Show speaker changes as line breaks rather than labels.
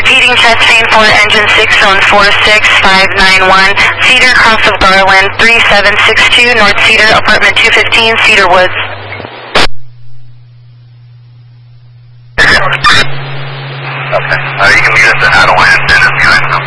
Repeating chest pain for engine 6 zone 46591, Cedar, Cross of Garland, 3762, North Cedar, apartment 215, Cedar Woods.
Okay. You can leave us in Adeline and send us behind them.